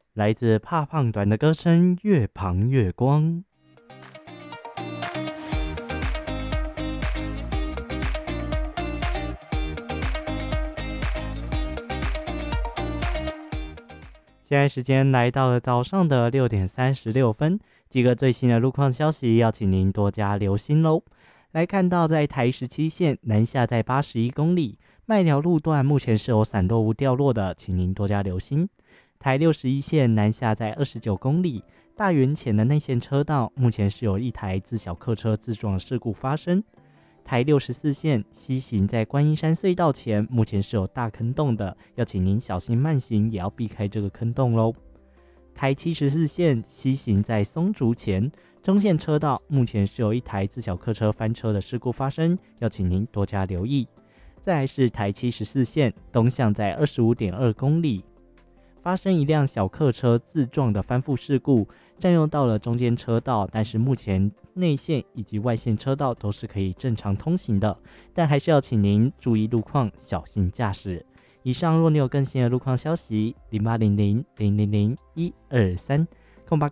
来自怕胖短的歌声越胖越光。现在时间来到了早上的6:36，几个最新的路况消息要请您多加留心喽。来看到在台17线南下在81公里，麦寮路段目前是有散落物掉落的，请您多加留心。台61线南下在29公里，大园前的内线车道目前是有一台自小客车自撞事故发生。台64线西行在观音山隧道前，目前是有大坑洞的，要请您小心慢行，也要避开这个坑洞咯。台74线西行在松竹前，中线车道目前是有一台自小客车翻车的事故发生，要请您多加留意。再来是台74线东向在25.2公里，发生一辆小客车自撞的翻覆事故，占用到了中间车道，但是目前内线以及外线车道都是可以正常通行的，但还是要请您注意路况，小心驾驶。以上若你有更新的路况消息，0800-000-123